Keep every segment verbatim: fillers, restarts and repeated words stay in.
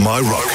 My Rock.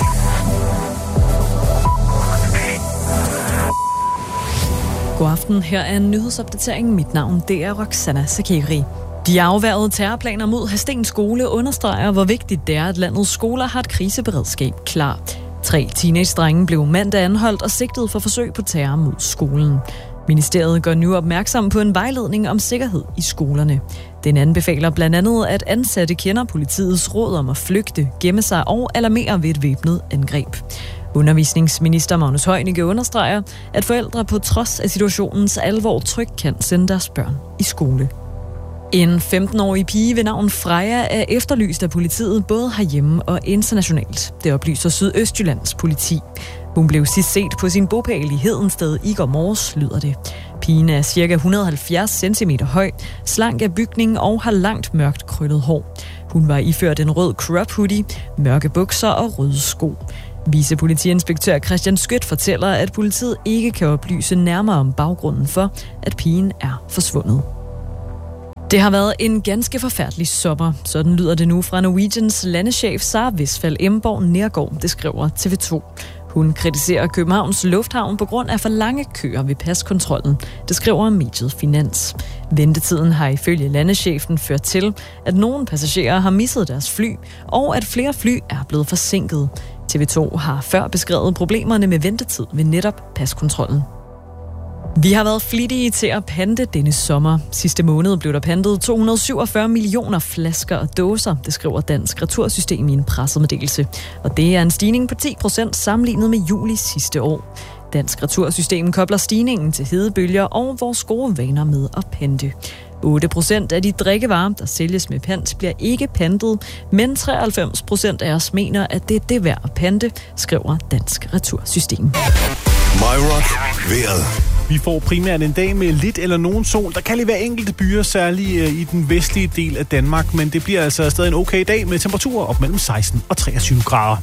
God aften, her er en nyhedsopdatering. Mit navn, det er Roxana Sakiri. De afværgede terrorplaner mod Hadsten Skole understreger, hvor vigtigt det er, at landets skoler har et kriseberedskab klar. Tre teenage-drenge blev mandag anholdt og sigtet for forsøg på terror mod skolen. Ministeriet gør nu opmærksom på en vejledning om sikkerhed i skolerne. Den anbefaler blandt andet, at ansatte kender politiets råd om at flygte, gemme sig og alarmere ved et væbnet angreb. Undervisningsminister Magnus Heunicke understreger, at forældre på trods af situationens alvor trygt kan sende deres børn i skole. En femten-årig pige ved navn Freja er efterlyst af politiet både herhjemme og internationalt. Det oplyser Sydøstjyllands politi. Hun blev sidst set på sin bopæl i Hedensted i går morges, lyder det. Pigen er ca. et hundrede og halvfjerds centimeter høj, slank af bygning og har langt mørkt krøllet hår. Hun var iført en rød crop hoodie, mørke bukser og røde sko. Vicepolitiinspektør Christian Skødt fortæller, at politiet ikke kan oplyse nærmere om baggrunden for, at pigen er forsvundet. Det har været en ganske forfærdelig sommer. Sådan lyder det nu fra Norwegians landechef Sara Westphal Emborg Nergård, det skriver T V to. Hun kritiserer Københavns Lufthavn på grund af for lange køer ved paskontrollen. Det skriver mediet Finans. Ventetiden har ifølge landechefen ført til, at nogle passagerer har misset deres fly, og at flere fly er blevet forsinket. T V to har før beskrevet problemerne med ventetid ved netop paskontrollen. Vi har været flittige til at pante denne sommer. Sidste måned blev der pantet to hundrede og syvogfyrre millioner flasker og dåser, det skriver Dansk Retursystem i en pressemeddelelse. Og det er en stigning på ti procent sammenlignet med juli sidste år. Dansk Retursystem kobler stigningen til hedebølger og vores gode vaner med at pante. otte procent af de drikkevarer, der sælges med pant, bliver ikke pantet, men treoghalvfems procent af os mener, at det er det værd at pante, skriver Dansk Retursystem. My Rock. Vejret. Vi får primært en dag med lidt eller nogen sol. Der kan lige være enkelte byer, særligt i den vestlige del af Danmark, men det bliver altså stadig en okay dag med temperaturer op mellem seksten og treogtyve grader.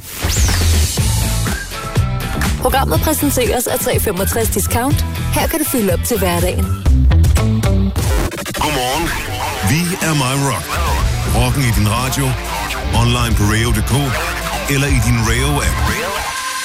Programmet præsenteres af tre femogtres Discount. Her kan du fylde op til hverdagen. Godmorgen. Vi er My Rock. Rocken i din radio, online på radio punktum d k eller i din Radio-app.